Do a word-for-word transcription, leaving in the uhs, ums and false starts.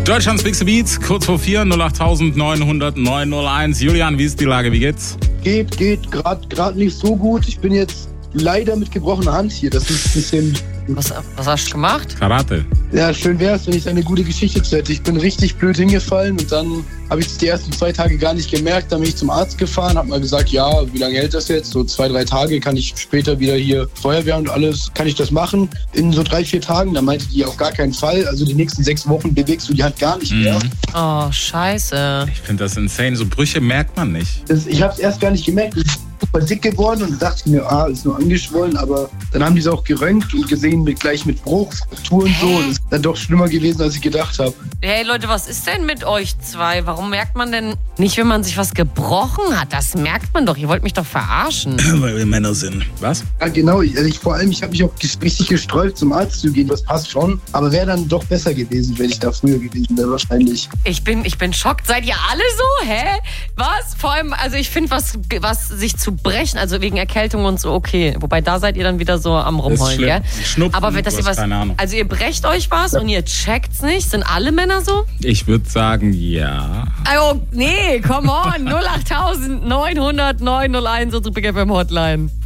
Deutschlands Bigste Beats, kurz vor vier, null acht neun null null neun null eins. Julian, wie ist die Lage, wie geht's? Geht, geht, gerade grad nicht so gut. Ich bin jetzt leider mit gebrochener Hand hier. Das ist ein bisschen... Was, was hast du gemacht? Karate. Ja, schön wär's, wenn ich eine gute Geschichte zu hätte. Ich bin richtig blöd hingefallen und dann habe ich es die ersten zwei Tage gar nicht gemerkt. Dann bin ich zum Arzt gefahren, habe mal gesagt, ja, wie lange hält das jetzt? So zwei, drei Tage kann ich später wieder hier Feuerwehr und alles, kann ich das machen? In so drei, vier Tagen, da meinte die auf gar keinen Fall. Also die nächsten sechs Wochen bewegst du die Hand gar nicht mehr. Mhm. Oh, scheiße. Ich finde das insane. So Brüche merkt man nicht. Das, ich habe es erst gar nicht gemerkt. Ich bin super dick geworden und dachte mir, ah, ist nur angeschwollen. Aber dann haben die es auch geröntgt und gesehen, mit, gleich mit Bruch, Frakturen und so. Das ist dann doch schlimmer gewesen, als ich gedacht habe. Hey Leute, was ist denn mit euch zwei? Warum merkt man denn nicht, wenn man sich was gebrochen hat? Das merkt man doch. Ihr wollt mich doch verarschen. Weil wir Männer sind. Was? Ja, genau. Ich, also ich, vor allem, ich habe mich auch richtig gesträubt, zum Arzt zu gehen. Das passt schon. Aber wäre dann doch besser gewesen, wenn ich da früher gewesen wäre, wahrscheinlich. Ich bin, ich bin schockt. Seid ihr alle so? Hä? Was? Vor allem, also ich finde, was, was sich zu brechen, also wegen Erkältung und so, okay. Wobei, da seid ihr dann wieder so am Rumheulen, gell? Schnupfen, aber dass ihr was, keine Ahnung. Also ihr brecht euch was und ihr checkt's nicht? Sind alle Männer so? Ich würde sagen, ja. Also, nee, come on. null acht neun null null neun null eins, unsere Big F M Hotline.